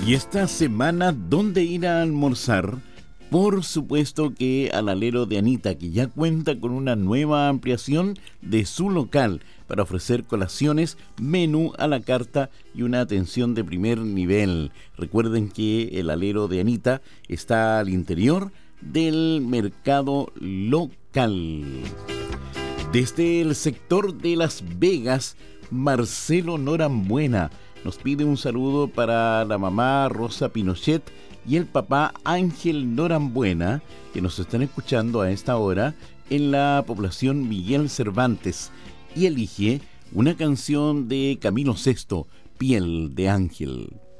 Y esta semana, ¿dónde ir a almorzar? Por supuesto que al alero de Anita, que ya cuenta con una nueva ampliación de su local para ofrecer colaciones, menú a la carta y una atención de primer nivel. Recuerden que el alero de Anita está al interior del mercado local. Desde el sector de Las Vegas, Marcelo Norambuena nos pide un saludo para la mamá Rosa Pinochet y el papá Ángel Norambuena, que nos están escuchando a esta hora en la población Miguel Cervantes, y elige una canción de Camilo Sesto, Piel de Ángel.